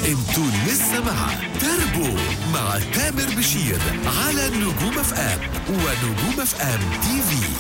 انتوا لسه مع تربو مع تامر بشير على نجوم اف ام ونجوم اف ام تي في.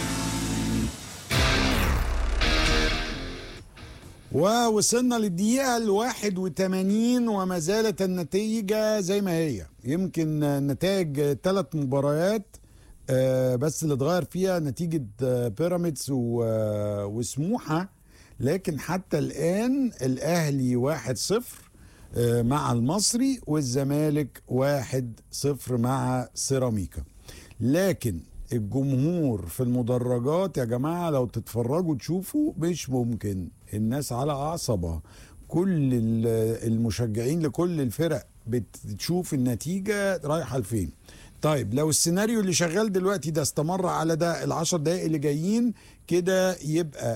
ووصلنا للدقيقة 81 وما زالت النتيجة زي ما هي. يمكن نتائج 3 مباريات بس اللي اتغير فيها نتيجة بيراميدز وسموحة، لكن حتى الآن الأهلي 1-0 مع المصري، والزمالك 1-0 مع سيراميكا. لكن الجمهور في المدرجات يا جماعة لو تتفرجوا تشوفوا مش ممكن، الناس على أعصابها. كل المشجعين لكل الفرق بتشوف النتيجة رايحة لفين. طيب لو السيناريو اللي شغال دلوقتي ده استمر على ده ال10 دقايق اللي جايين كده، يبقى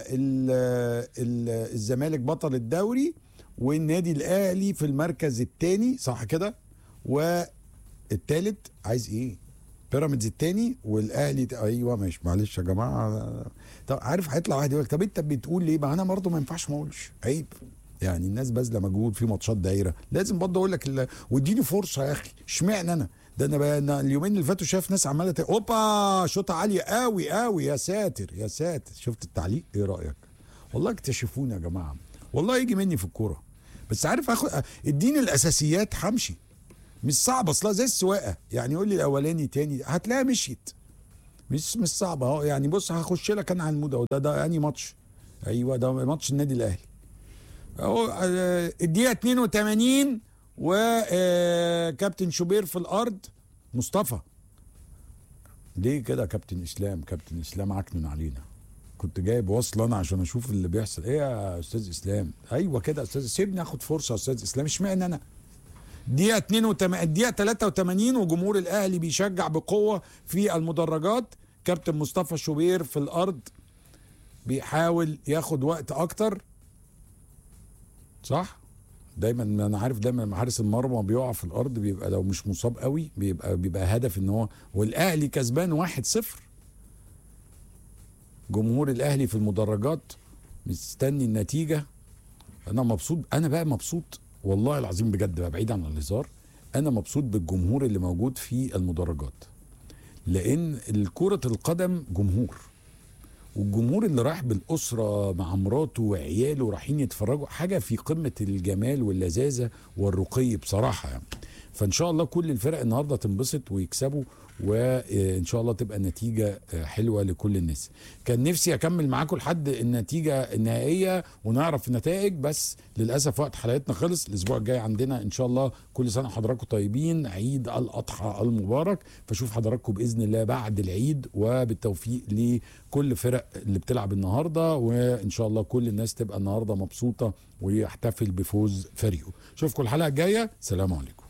الزمالك بطل الدوري والنادي الأهلي في المركز الثاني، صح كده؟ والثالث عايز ايه؟ بيراميدز الثاني والاهلي ايوه ماشي. معلش يا جماعه، طب عارف هيطلع واحد يقول طب انت بتقول ليه؟ ما انا برضه ما ينفعش ما اقولش، عيب. يعني الناس باذله مجهود في ماتشات دايره، لازم برضه اقول لك واديني فرصه يا اخي. اشمعنى انا؟ ده انا اليومين اللي فاتوا شايف ناس عماله اوبا شوطه عاليه قوي قوي، يا ساتر يا ساتر. شفت التعليق؟ ايه رايك؟ والله اكتشفوني يا جماعه، والله يجي مني في الكوره. بس عارف اديني الاساسيات همشي، مش صعبه اصلا زي السواقه. يعني يقول لي الاولاني تاني هتلاقيها مشيت، مش صعبه اهو. يعني بص هخش لك انا على المود اهو. ده يعني ماتش، ايوه ده ماتش النادي الاهلي اهو. الدقيقه 82 وكابتن شوبير في الارض. مصطفى ليه كده يا كابتن اسلام؟ كابتن اسلام عكنن علينا. كنت جايب وصل انا عشان اشوف اللي بيحصل. ايه يا استاذ اسلام؟ ايوه كده يا استاذ، سيبني اخد فرصه يا استاذ اسلام. اشمعنى انا؟ الدقيقة 82 الدقيقة 83 وجمهور الأهلي بيشجع بقوة في المدرجات. كابتن مصطفى شوبير في الأرض بيحاول ياخد وقت أكتر، صح؟ دايما أنا عارف دايما لما حارس المرمى بيقع في الأرض بيبقى لو مش مصاب قوي بيبقى هدف إن هو، والأهلي كسبان 1-0. جمهور الأهلي في المدرجات مستني النتيجة. أنا مبسوط، أنا بقى مبسوط والله العظيم بجد بقى، بعيد عن الهزار. انا مبسوط بالجمهور اللي موجود في المدرجات، لان الكرة القدم جمهور، والجمهور اللي رايح بالاسره مع مراته وعياله رايحين يتفرجوا حاجه في قمه الجمال واللذاذه والرقي بصراحه يعني. فان شاء الله كل الفرق النهارده تنبسط ويكسبوا، وان شاء الله تبقى النتيجه حلوه لكل الناس. كان نفسي اكمل معاكم لحد النتيجه النهائيه ونعرف النتائج، بس للاسف وقت حلقتنا خلص. الاسبوع الجاي عندنا ان شاء الله. كل سنه حضراتكم طيبين، عيد الاضحى المبارك. فاشوف حضراتكم باذن الله بعد العيد، وبالتوفيق لكل فرق اللي بتلعب النهارده، وان شاء الله كل الناس تبقى النهارده مبسوطه ويحتفل بفوز فريقه. اشوفكم الحلقه الجايه، سلام عليكم.